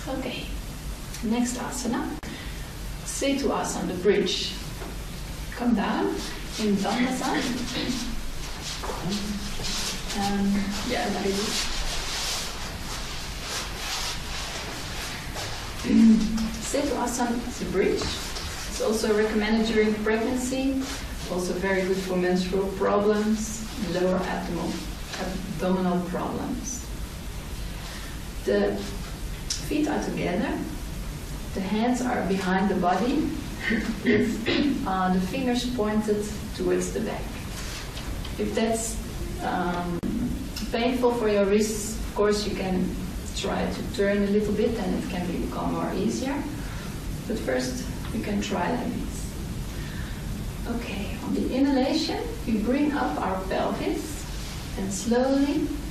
Okay, next asana. Setu asana, the bridge. Come down in Dandasana. Yeah, like this. Setu asana is a bridge. It's also recommended during pregnancy. Also very good for menstrual problems, lower abdominal problems. The feet are together. The hands are behind the body, with the fingers pointed towards the back. If that's painful for your wrists, of course you can try to turn a little bit and it can become more easier. But first you can try like this. Okay, on the inhalation we bring up our pelvis and slowly